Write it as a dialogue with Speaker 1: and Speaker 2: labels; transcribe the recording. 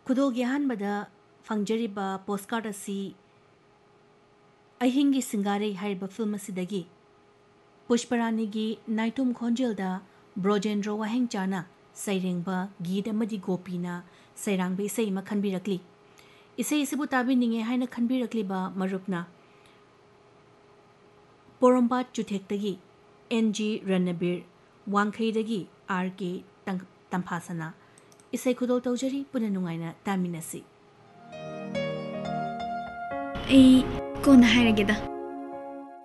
Speaker 1: ꯈꯨꯗꯣꯜꯒꯤ ꯑꯍꯥꯟꯕꯗ ꯐꯪꯖꯔꯤꯕ ꯄꯣꯁꯀꯥꯔꯠ ꯑꯁꯤ ꯑꯍꯤꯡꯒꯤ ꯁꯤꯡꯒꯥꯔꯩ ꯍꯥꯏꯔꯤꯕ ꯐꯤꯜꯝ ꯑꯁꯤꯗꯒꯤ ꯄꯨꯁꯄꯔꯥꯅꯤꯒꯤ ꯅꯥꯏꯇꯣꯝ ꯈꯣꯟꯖꯦꯜꯗ ꯕ꯭ꯔꯣꯖꯦꯟꯗ꯭ꯔꯣ ꯋꯥꯍꯦꯡꯆꯥꯅ ꯁꯩꯔꯦꯡꯕ ꯒीत ꯑꯃꯗꯤ ꯒꯣꯄꯤꯅ ꯁꯩꯔꯥꯡꯕ ꯏꯁꯩ ꯑꯃ ꯈꯟꯕꯤꯔꯛꯂꯤ ꯏꯁꯩ ꯑꯁꯤꯕꯨ ꯇꯥꯕꯤꯅꯤꯡꯉꯦ ꯍꯥꯏꯅ ꯈꯟꯕꯤꯔꯛꯂꯤꯕ ꯃꯔꯨꯞꯅ ꯄꯣꯔꯣꯝꯄꯥꯠ ꯆꯨꯊꯦꯛꯇꯒꯤ NG ꯔꯅꯕꯤꯔ ꯋꯥꯡꯈꯩꯗꯒꯤ RK ꯇꯝꯐꯥꯁꯅꯥ ꯏꯁꯩ ꯈꯨꯗꯣꯜ ꯇꯧꯖꯔꯤ ꯄꯨꯟꯅ ꯅꯨꯡꯉꯥꯏꯅ ꯇꯥꯃꯤꯟꯅꯁꯤ
Speaker 2: ꯑꯩ ꯀꯣꯟꯅ ꯍꯥꯏꯔꯒꯦꯗ